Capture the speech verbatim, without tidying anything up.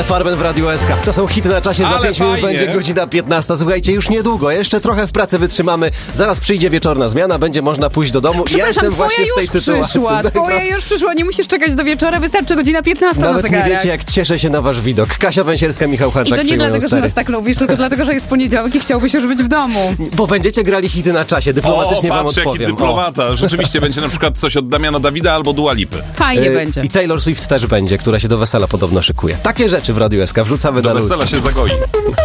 Farben w Radiu S K. To są hity na czasie, za Ale pięć minut fajnie. będzie godzina piętnasta. Słuchajcie, już niedługo, jeszcze trochę w pracy wytrzymamy. Zaraz przyjdzie wieczorna zmiana, będzie można pójść do domu. I ja Przepraszam, jestem twoja właśnie w tej już sytuacji. przyszła, twoja już przyszła, nie musisz czekać do wieczora, wystarczy godzina piętnasta na Nawet nie zegarek. wiecie, jak cieszę się na wasz widok. Kasia Węsierska, Michał I Harczak to nie przyjmują dlatego, że stery. nas tak lubisz, tylko dlatego, że jest poniedziałek i chciałbyś już być w domu. Bo będziecie grali hity na czasie, dyplomatycznie O, wam patrz, jaki odpowiem. dyplomata. Rzeczywiście będzie na przykład coś od Damiana Dawida albo Dua Lipy. Fajnie E, będzie. I Taylor Swift też będzie, która się do wesela podobno szykuje. Takie rzeczy w Radiu S K wrzucamy Do na luz. wesela się zagoi.